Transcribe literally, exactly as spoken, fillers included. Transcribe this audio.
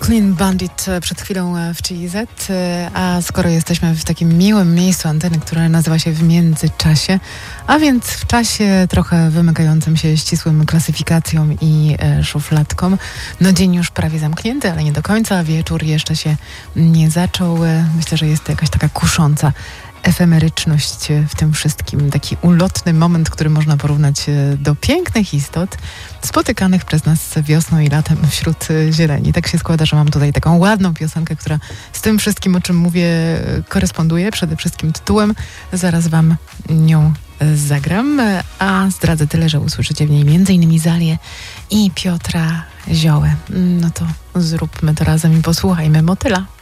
Clean Bandit przed chwilą w G Z, a skoro jesteśmy w takim miłym miejscu anteny, które nazywa się W Międzyczasie, a więc w czasie trochę wymykającym się ścisłym klasyfikacjom i e, szufladkom, no dzień już prawie zamknięty, ale nie do końca, wieczór jeszcze się nie zaczął. Myślę, że jest to jakaś taka kusząca efemeryczność w tym wszystkim. Taki ulotny moment, który można porównać do pięknych istot spotykanych przez nas wiosną i latem wśród zieleni. Tak się składa, że mam tutaj taką ładną piosenkę, która z tym wszystkim, o czym mówię, koresponduje. Przede wszystkim tytułem. Zaraz wam nią zagram, a zdradzę tyle, że usłyszycie w niej między innymi Zalię i Piotra Ziołę. No to zróbmy to razem i posłuchajmy Motyla.